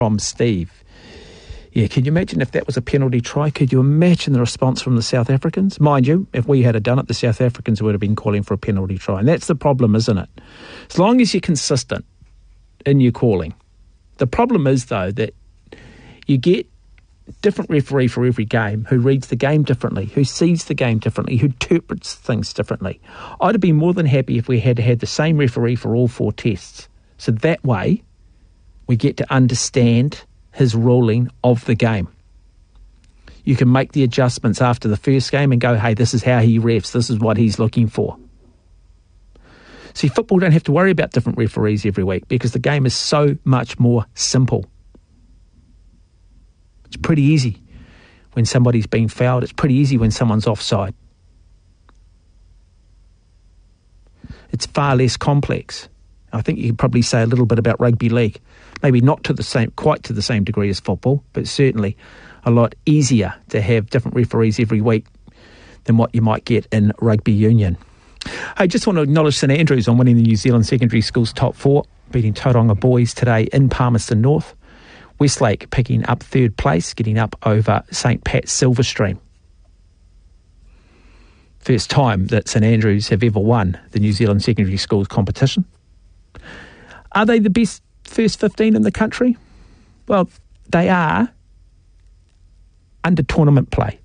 From Steve. Yeah, can you imagine if that was a penalty try? Could you imagine the response from the South Africans? Mind you, if we had done it, the South Africans would have been calling for a penalty try. And that's the problem, isn't it? As long as you're consistent in your calling. The problem is, though, that you get different referee for every game who reads the game differently, who sees the game differently, who interprets things differently. I'd have been more than happy if we had had the same referee for all 4 tests. So that way, we get to understand his ruling of the game. You can make the adjustments after the first game and go, hey, this is how he refs, this is what he's looking for. See, football don't have to worry about different referees every week because the game is so much more simple. It's pretty easy when somebody's being fouled. It's pretty easy when someone's offside. It's far less complex. I think you could probably say a little bit about rugby league. Maybe not quite to the same degree as football, but certainly a lot easier to have different referees every week than what you might get in rugby union. I just want to acknowledge St Andrews on winning the New Zealand Secondary Schools Top 4, beating Tauranga Boys today in Palmerston North. Westlake picking up 3rd place, getting up over St Pat's Silverstream. First time that St Andrews have ever won the New Zealand Secondary Schools competition. Are they the best first 15 in the country? Well, they are under tournament play.